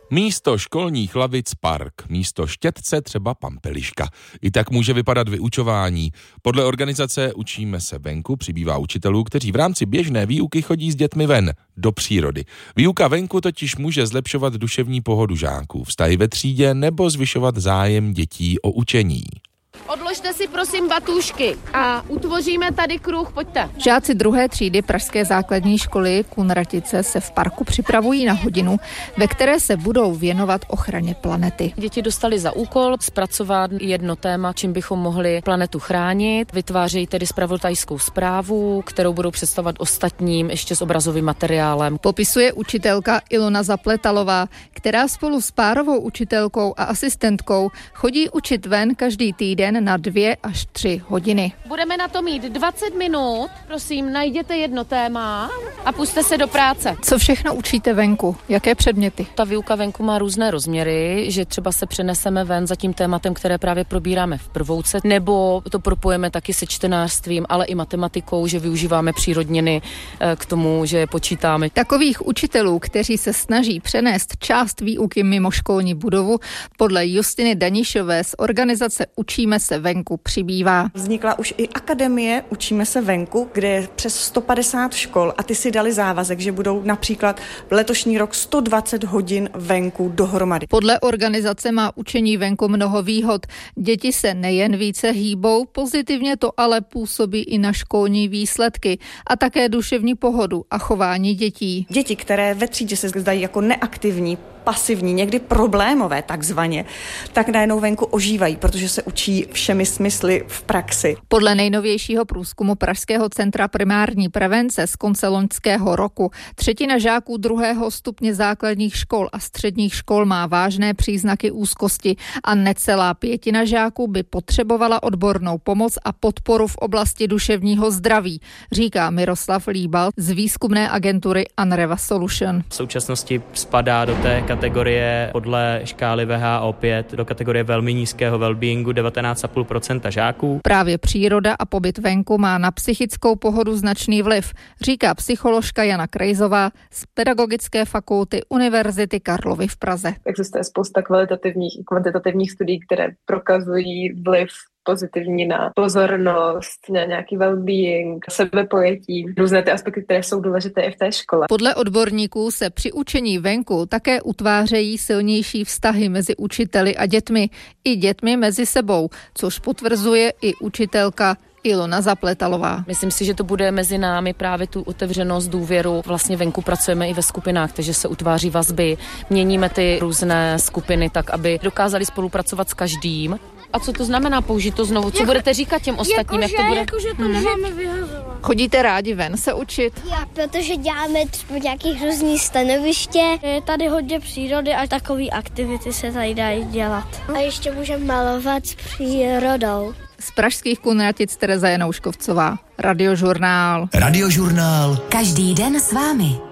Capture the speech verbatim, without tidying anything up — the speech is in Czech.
Místo školních lavic park, místo štětce třeba pampeliška. I tak může vypadat vyučování. Podle organizace Učíme se venku přibývá učitelů, kteří v rámci běžné výuky chodí s dětmi ven, do přírody. Výuka venku totiž může zlepšovat duševní pohodu žáků, vztahy ve třídě nebo zvyšovat zájem dětí o učení. Odložte si prosím batůžky a utvoříme tady kruh, pojďte. Žáci druhé třídy pražské základní školy Kunratice se v parku připravují na hodinu, ve které se budou věnovat ochraně planety. Děti dostali za úkol zpracovat jedno téma, čím bychom mohli planetu chránit. Vytvářejí tedy zpravodajskou zprávu, kterou budou představovat ostatním ještě s obrazovým materiálem. Popisuje učitelka Ilona Zapletalová, která spolu s párovou učitelkou a asistentkou chodí učit ven každý týden na dvě až tři hodiny. Budeme na to mít dvacet minut, prosím, najděte jedno téma a pusťte se do práce. Co všechno učíte venku? Jaké předměty? Ta výuka venku má různé rozměry, že třeba se přeneseme ven za tím tématem, které právě probíráme v prvouce, nebo to propojeme taky se čtenářstvím, ale i matematikou, že využíváme přírodniny k tomu, že je počítáme. Takových učitelů, kteří se snaží přenést část výuky mimo školní budovu, podle Justiny Danišové z organizace Učíme se venku přibývá. Vznikla už i akademie Učíme se venku, kde je přes sto padesát škol a ty si dali závazek, že budou například v letošní rok sto dvacet hodin venku dohromady. Podle organizace má učení venku mnoho výhod. Děti se nejen více hýbou, pozitivně to ale působí i na školní výsledky a také duševní pohodu a chování dětí. Děti, které ve třídě se zdají jako neaktivní, pasivní, někdy problémové takzvaně, tak najednou venku ožívají, protože se učí všemi smysly v praxi. Podle nejnovějšího průzkumu Pražského centra primární prevence z konce loňského roku třetina žáků druhého stupně základních škol a středních škol má vážné příznaky úzkosti a necelá pětina žáků by potřebovala odbornou pomoc a podporu v oblasti duševního zdraví, říká Miroslav Líbal z výzkumné agentury Anreva Solution. V současnosti spadá do té kategorie podle škály V H O pět do kategorie velmi nízkého wellbeingu devatenáct celá pět procenta žáků. Právě příroda a pobyt venku má na psychickou pohodu značný vliv, říká psycholožka Jana Krejzová z Pedagogické fakulty Univerzity Karlovy v Praze. Existuje spousta kvalitativních i kvantitativních studií, které prokazují vliv pozitivní na pozornost, na nějaký well-being, sebepojetí, různé ty aspekty, které jsou důležité i v té škole. Podle odborníků se při učení venku také utvářejí silnější vztahy mezi učiteli a dětmi, i dětmi mezi sebou, což potvrzuje i učitelka Ilona Zapletalová. Myslím si, že to bude mezi námi právě tu otevřenost, důvěru. Vlastně venku pracujeme i ve skupinách, takže se utváří vazby, měníme ty různé skupiny tak, aby dokázali spolupracovat s každým. A co to znamená použít to znovu? Co jako, budete říkat těm ostatním? Jako, jak to bude? Jako, že to hmm. nemáme vyhazovat. Chodíte rádi ven se učit? Já, protože děláme třeba nějakých různých stanoviště. Je tady hodně přírody a takové aktivity se tady dají dělat. A ještě můžeme malovat s přírodou. Z pražských Kunratic Tereza Janouškovcová. Radiožurnál. Radiožurnál. Každý den s vámi.